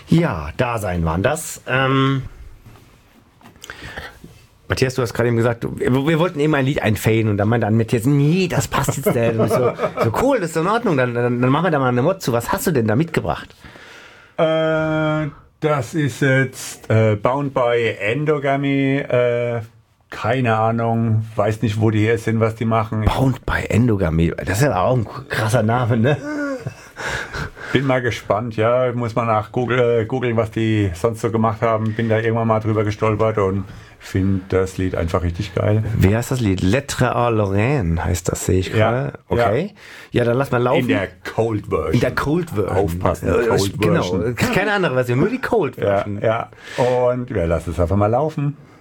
Ja, Dasein waren das. Matthias, du hast gerade eben gesagt, wir wollten eben ein Lied einfaden und dann meinte Matthias, nee, das passt jetzt nicht. Und ich so cool, das ist in Ordnung, dann machen wir da mal eine Mod zu. Was hast du denn da mitgebracht? Das ist jetzt Bound by Endogamy. Keine Ahnung, weiß nicht, wo die hier sind, was die machen. Bound by Endogamy, das ist ja auch ein krasser Name, ne? Bin mal gespannt, ja, muss mal nach googeln, was die sonst so gemacht haben. Bin da irgendwann mal drüber gestolpert und finde das Lied einfach richtig geil. Wie heißt das Lied? Lettre à Lorraine heißt das, sehe ich gerade. Okay. Ja, dann lass mal laufen. In der Cold Version. In der Cold Version. Aufpassen, Cold genau. Version. Keine andere Version, nur die Cold Version. Ja. Und wir lassen es einfach mal laufen.